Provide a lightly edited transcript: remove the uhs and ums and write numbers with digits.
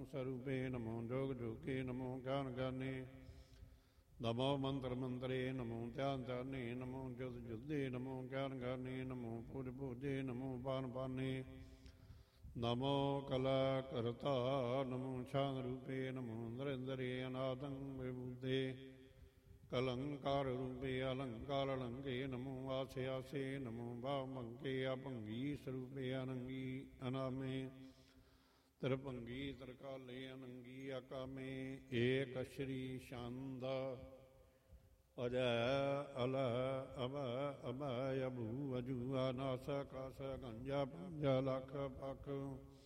ਸਰੂਪੇ ਨਮੋ ਜੋਗ ਜੋਗੇ ਨਮੋ ਗਿਆਨ ਗਿਆਨੀ ਨਮੋ ਮੰਤਰ ਮੰਤਰੇ ਨਮੋ ਧਿਆਨ ਧਿਆਨੀ ਨਮੋ ਜੁਦ ਜੁਦੇ ਨਮੋ ਗਿਆਨ ਗਿਆਨੀ ਨਮੋ ਪੂਜ ਪੂਜੇ ਨਮੋ ਪਾਨ ਪਾਨੀ ਨਮੋ ਕਲਾ ਕਰਤਾ ਨਮੋ ਛਾਨ ਰੂਪੇ ਨਮੋ ਨਰਿੰਦਰੇ ਅਨਾਦੰ ਵਿਭੂਦੇ ਕਲੰਕਾਰ ਰੂਪੇ ਅਲੰਕਾਰ ਅਲੰਗੇ ਨਮੋ ਆਸੇ ਆਸੇ ਨਮੋ ਭਾਵੰਗੇ ਅਭੰਗੀ ਸਰੂਪੇ ਅਨੰਗੀ ਅਨਾਮੇ ਤਰਭੰਗੀ ਤਰਕਾਲੇ ਅਨੰਗੀ ਅਕਾਮੇ ਏਕ ਸ਼੍ਰੀ ਛੰਦ ਅਜੈ ਅਲ ਅਬ ਅਭੈ ਅਭੂ ਅਜੂ ਅਨਾਸ ਕਾਸ ਗੰਜਾ ਪੰਜਾ ਲੱਖ ਪਖ